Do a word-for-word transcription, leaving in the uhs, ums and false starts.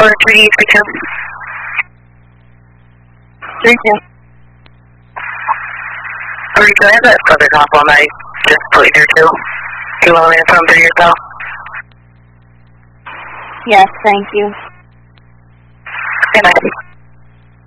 for three D three two. three two. three two, I have that Southern Hawk I just put here too. You want to land from there yourself? Yes, thank you. Good night.